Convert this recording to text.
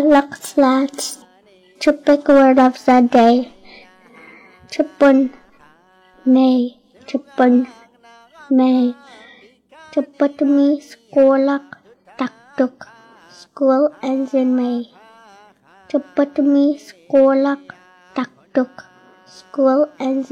Luck Slats. Topic word of the day. Cepun May. Cepun May. Cepet mi sekolah taktuk. School ends in May. Cepet mi sekolah taktuk. School ends